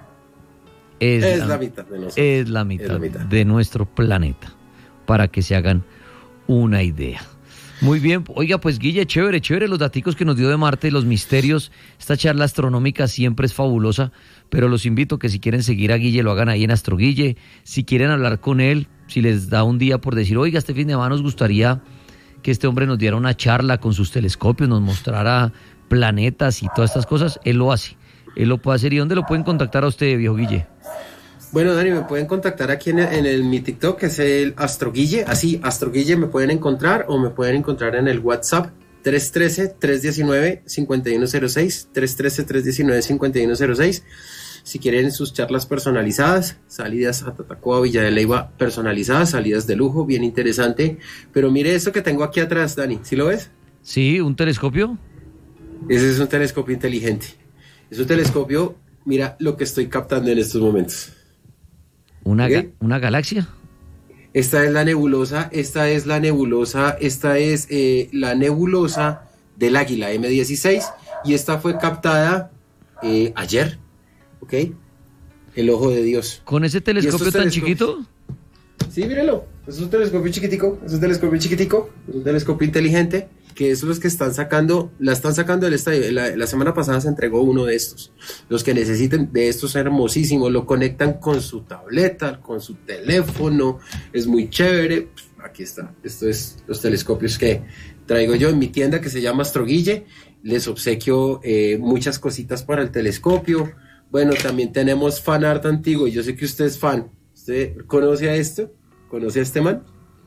Es, Es la, la mitad de nosotros. es la mitad Es la mitad. de nuestro planeta, para que se hagan una idea. Muy bien, oiga, pues Guille, chévere, chévere los daticos que nos dio de Marte, los misterios. Esta charla astronómica siempre es fabulosa, pero los invito que si quieren seguir a Guille lo hagan ahí en Astro Guille. Si quieren hablar con él, si les da un día por decir, oiga, este fin de semana nos gustaría que este hombre nos diera una charla con sus telescopios, nos mostrara planetas y todas estas cosas, él lo hace. Él lo puede hacer. ¿Y dónde lo pueden contactar a usted, viejo Guille? Bueno, Dani, me pueden contactar aquí en, el, en el, mi TikTok, que es el Astroguille, así, Astroguille me pueden encontrar, o me pueden encontrar en el WhatsApp tres uno tres, tres uno nueve, cinco uno cero seis, tres uno tres, tres uno nueve, cinco uno cero seis. Si quieren sus charlas personalizadas, salidas a Tatacoa, Villa de Leyva personalizadas, salidas de lujo, bien interesante. Pero mire esto que tengo aquí atrás, Dani, ¿sí lo ves? Sí, un telescopio. Ese es un telescopio inteligente. Es un telescopio, mira lo que estoy captando en estos momentos. Una, ¿Ok? ga- una galaxia. Esta es la nebulosa, esta es la nebulosa, esta es eh, la nebulosa del Águila eme dieciséis, y esta fue captada eh, ayer, ¿ok? El ojo de Dios. Con ese telescopio estos tan telescopios? chiquito. Sí, míralo, es un telescopio chiquitico, es un telescopio chiquitico, es un telescopio inteligente, que es los que están sacando, la están sacando del estadio. La, la semana pasada se entregó uno de estos. Los que necesiten de estos hermosísimos, lo conectan con su tableta, con su teléfono, es muy chévere. Aquí está, esto es los telescopios que traigo yo en mi tienda que se llama Astroguille. Les obsequio eh, muchas cositas para el telescopio. Bueno, también tenemos fan art antiguo, yo sé que usted es fan. ¿Usted conoce a esto? ¿Conoce a este man?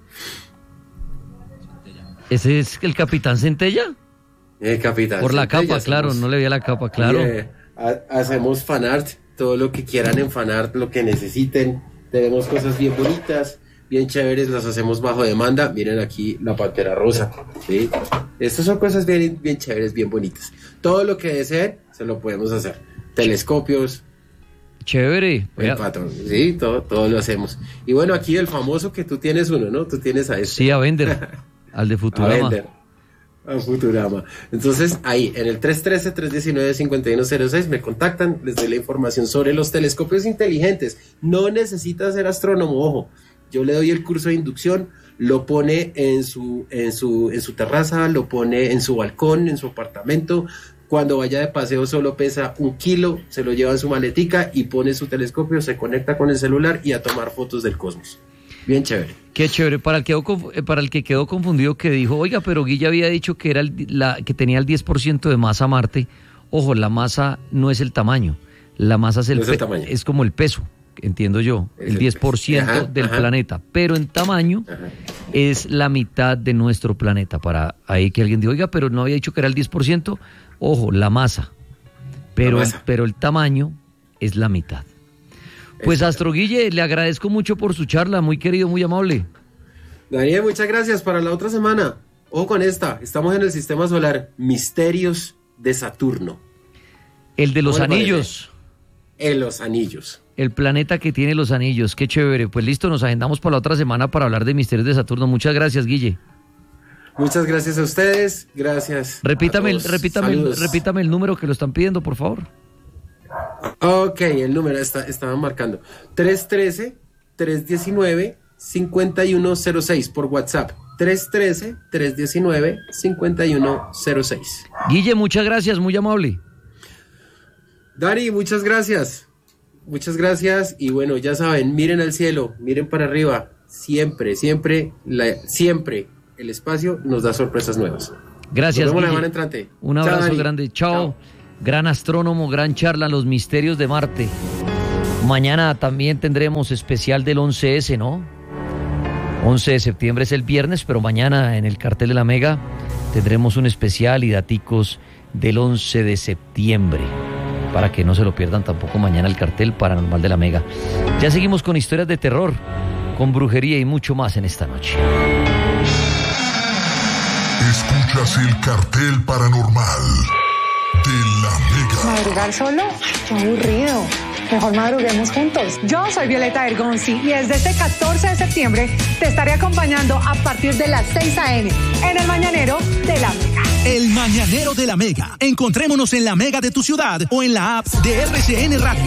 ¿Ese es el Capitán Centella? El capitán. Por la Centella, capa, claro, hacemos- no le veía la capa, claro. Y, eh, ha- hacemos fanart, todo lo que quieran en fanart, lo que necesiten. Tenemos cosas bien bonitas, bien chéveres, las hacemos bajo demanda. Miren aquí la pantera rosa, ¿sí? Estas son cosas bien, bien chéveres, bien bonitas. Todo lo que deseen, se lo podemos hacer. Telescopios, Chévere. el Vea, patrón, sí, todo, todo lo hacemos. Y bueno, aquí el famoso que tú tienes uno, ¿no? Tú tienes a este. sí, a vender. Al de A Futurama. vender. A Futurama. Entonces, ahí, en el tres uno tres, tres uno nueve, cinco uno cero seis me contactan, les doy la información sobre los telescopios inteligentes. No necesita ser astrónomo, ojo. Yo le doy el curso de inducción, lo pone en su, en su, en su terraza, lo pone en su balcón, en su apartamento. Cuando vaya de paseo solo pesa un kilo, se lo lleva en su maletica y pone su telescopio, se conecta con el celular y a tomar fotos del cosmos. Bien chévere. Qué chévere. Para el, que quedó, conf- eh, para el que quedó confundido que dijo, oiga, pero Guilla había dicho que, era el di- la, que tenía el diez por ciento de masa Marte. Ojo, la masa no es el tamaño. La masa es, el No es el pe- tamaño. es como el peso, entiendo yo, Es el el diez por ciento peso. Ajá, del ajá. planeta. Pero en tamaño Ajá. es la mitad de nuestro planeta. Para ahí que alguien diga, oiga, pero no había dicho que era el diez por ciento. Ojo, la masa. Pero, masa. El, pero el tamaño es la mitad. Pues Astro Guille, le agradezco mucho por su charla, muy querido, muy amable. Daniel, muchas gracias. Para la otra semana, ojo con esta, estamos en el sistema solar, Misterios de Saturno, El de los ¿Cómo le anillos, en los anillos. el planeta que tiene los anillos, qué chévere. Pues listo, nos agendamos para la otra semana para hablar de misterios de Saturno. Muchas gracias, Guille. Muchas gracias a ustedes, gracias. Repítame, a el, todos. repítame, el- Saludos. repítame el número que lo están pidiendo, por favor. Ok, el número está, estaba marcando. tres uno tres, tres uno nueve, cinco uno cero seis por WhatsApp. tres uno tres, tres uno nueve, cinco uno cero seis. Guille, muchas gracias, muy amable. Dani, muchas gracias. Muchas gracias. Y bueno, ya saben, miren al cielo, miren para arriba. Siempre, siempre, la, siempre el espacio nos da sorpresas nuevas. Gracias. Nos vemos la semana entrante. Un abrazo Chao, Dani. grande. Chao. Chao. Gran astrónomo, gran charla, los misterios de Marte. Mañana también tendremos especial del once ese, ¿no? once de septiembre es el viernes, pero mañana en el cartel de la Mega tendremos un especial y daticos del once de septiembre, para que no se lo pierdan tampoco mañana el cartel paranormal de la Mega. Ya seguimos con historias de terror, con brujería y mucho más en esta noche. Escuchas el cartel paranormal de la Mega. ¿Madrugar solo? ¡Qué aburrido! Mejor madruguemos juntos. Yo soy Violeta Ergonzi y desde este catorce de septiembre te estaré acompañando a partir de las seis a eme en el Mañanero de la Mega. El Mañanero de la Mega. Encontrémonos en la Mega de tu ciudad o en la app de R C N Radio.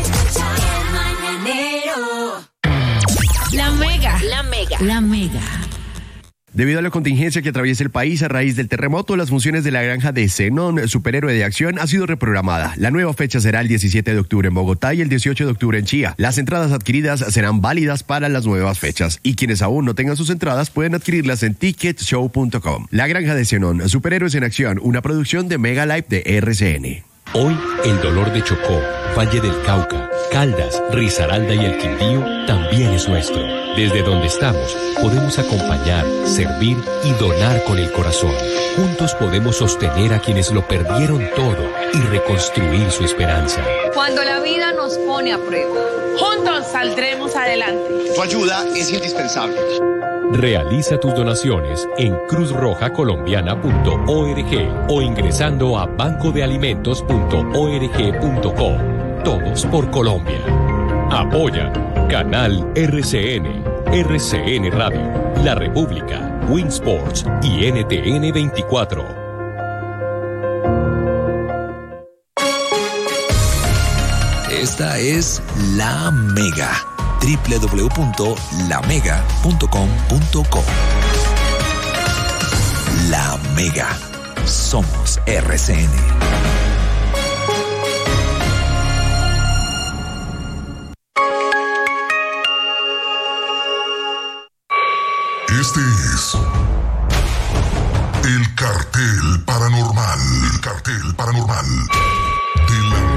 La Mega. La Mega. La Mega. Debido a la contingencia que atraviesa el país a raíz del terremoto, las funciones de la granja de Zenón, superhéroe de acción, ha sido reprogramada. La nueva fecha será el diecisiete de octubre en Bogotá y el dieciocho de octubre en Chía. Las entradas adquiridas serán válidas para las nuevas fechas y quienes aún no tengan sus entradas pueden adquirirlas en ticket show punto com. La granja de Zenón, superhéroes en acción, una producción de Mega Live de R C N. Hoy, el dolor de Chocó, Valle del Cauca, Caldas, Risaralda y el Quindío también es nuestro. Desde donde estamos, podemos acompañar, servir y donar con el corazón. Juntos podemos sostener a quienes lo perdieron todo y reconstruir su esperanza. Cuando la vida nos pone a prueba, juntos saldremos adelante. Tu ayuda es indispensable. Realiza tus donaciones en cruz roja colombiana punto org o ingresando a banco de alimentos punto org punto co. Todos por Colombia. Apoya Canal R C N, R C N Radio, La República, Winsports y N T N veinticuatro. Esta es La Mega. doble u doble u doble u punto la mega punto com punto co. La Mega. Somos R C N. Este es el cartel paranormal. El cartel paranormal de la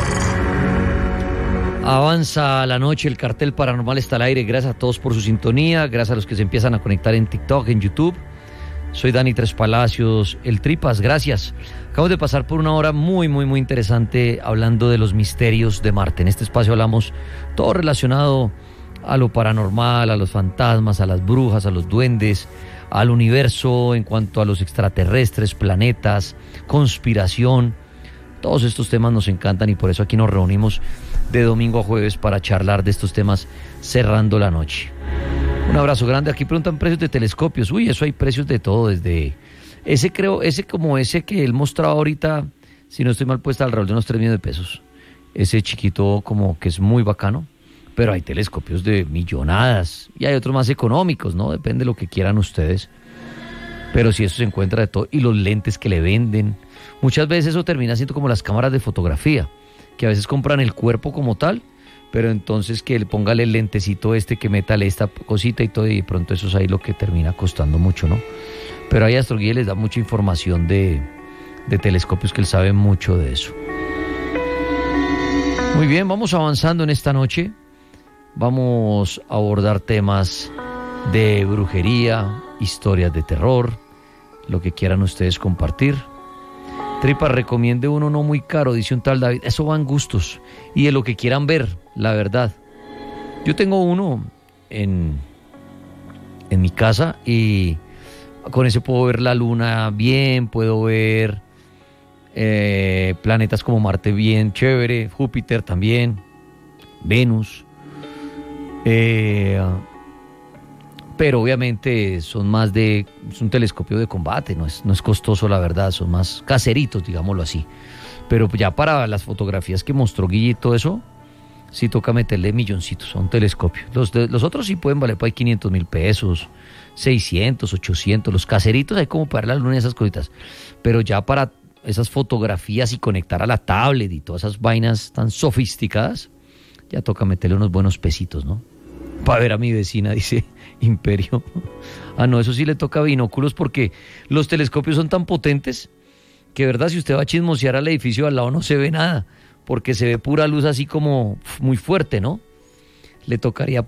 Mega. Avanza la noche, el cartel paranormal está al aire. Gracias a todos por su sintonía, gracias a los que se empiezan a conectar en TikTok, en YouTube. Soy Dani Tres Palacios, el Tripas, gracias. Acabamos de pasar por una hora muy, muy, muy interesante hablando de los misterios de Marte. En este espacio hablamos todo relacionado a lo paranormal, a los fantasmas, a las brujas, a los duendes, al universo en cuanto a los extraterrestres, planetas, conspiración. Todos estos temas nos encantan y por eso aquí nos reunimos de domingo a jueves para charlar de estos temas cerrando la noche. Un abrazo grande. Aquí preguntan precios de telescopios. Uy, eso hay precios de todo, desde ese creo, ese como ese que él mostraba ahorita, si no estoy mal puesta, alrededor de unos tres millones de pesos. Ese chiquito como que es muy bacano, pero hay telescopios de millonadas y hay otros más económicos, ¿no? Depende de lo que quieran ustedes. Pero si eso se encuentra de todo, y los lentes que le venden, muchas veces eso termina siendo como las cámaras de fotografía, que a veces compran el cuerpo como tal, pero entonces que le póngale el lentecito este, que métale esta cosita y todo, y de pronto eso es ahí lo que termina costando mucho, ¿no? Pero ahí Astroguía les da mucha información de, de telescopios, que él sabe mucho de eso. Muy bien, vamos avanzando en esta noche. Vamos a abordar temas de brujería, historias de terror, lo que quieran ustedes compartir. Tripa, recomiende uno no muy caro, dice un tal David. Eso van gustos y de lo que quieran ver, la verdad. Yo tengo uno en, en mi casa y con ese puedo ver la luna bien, puedo ver eh, planetas como Marte bien chévere, Júpiter también, Venus. Eh, pero obviamente son más de, es un telescopio de combate, no es, no es costoso la verdad, son más caseritos, digámoslo así. Pero ya para las fotografías que mostró Guille y todo eso, sí toca meterle milloncitos a un telescopio. Los, de, los otros sí pueden valer para quinientos mil pesos, seiscientos, ochocientos, los caseritos hay como para la luna y esas cositas. Pero ya para esas fotografías y conectar a la tablet y todas esas vainas tan sofisticadas, ya toca meterle unos buenos pesitos, ¿no? Para ver a mi vecina, dice Imperio. Ah, no, eso sí le toca binóculos porque los telescopios son tan potentes que, verdad, si usted va a chismosear al edificio al lado no se ve nada, porque se ve pura luz así como muy fuerte, ¿no? Le tocaría